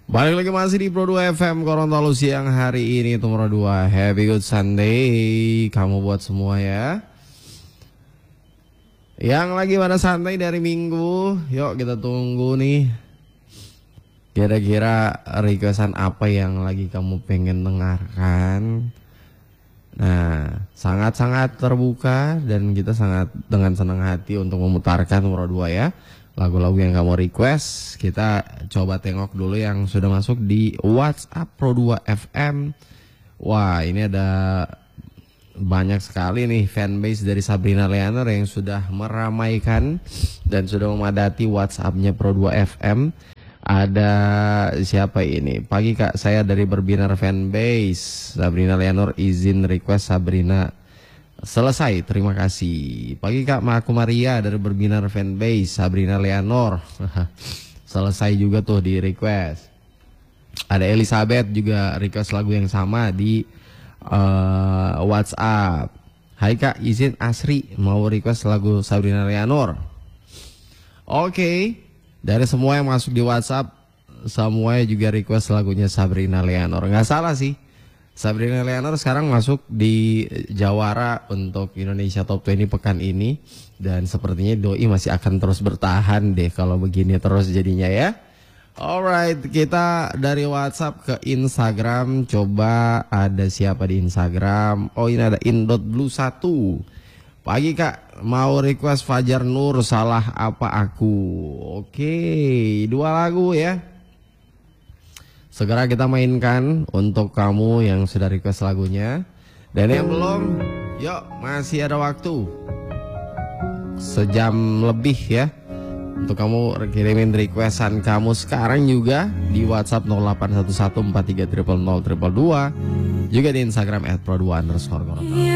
Balik lagi masih di Pro 2 FM Gorontalo siang hari ini tuh Pro 2. Happy good Sunday kamu buat semua ya. Yang lagi pada santai dari minggu, yuk kita tunggu nih. Kira-kira requestan apa yang lagi kamu pengen dengarkan. Nah, sangat-sangat terbuka dan kita sangat dengan senang hati untuk memutarkan Pro 2 ya. Lagu-lagu yang kamu request, kita coba tengok dulu yang sudah masuk di WhatsApp Pro 2 FM. Wah, ini ada banyak sekali nih fanbase dari Sabrina Leaner yang sudah meramaikan dan sudah memadati WhatsApp-nya Pro 2 FM. Ada siapa ini? Pagi Kak, saya dari Berbinar fanbase. Sabrina Leaner izin request Sabrina. Selesai, terima kasih. Pagi Kak, aku Maria dari Berbinar fanbase Sabrina Leanor. Selesai juga tuh di request. Ada Elizabeth juga request lagu yang sama di WhatsApp. Hai Kak, izin Asri mau request lagu Sabrina Leanor. Oke. Dari semua yang masuk di WhatsApp, semuanya juga request lagunya Sabrina Leanor. Nggak salah sih. Sabrina Leanor sekarang masuk di Jawara untuk Indonesia Top 20 pekan ini. Dan sepertinya doi masih akan terus bertahan deh kalau begini terus jadinya ya. Alright, kita dari WhatsApp ke Instagram. Coba ada siapa di Instagram. Oh, ini ada in.blue1. Pagi Kak, mau request Fajar Nur, salah apa aku. Oke, 2 lagu ya. Segera kita mainkan untuk kamu yang sudah request lagunya. Dan yang belum, yuk masih ada waktu. Sejam lebih ya. Untuk kamu kirimin requestan kamu sekarang juga di WhatsApp 081143000022. Juga di Instagram @pro2_Gorontalo.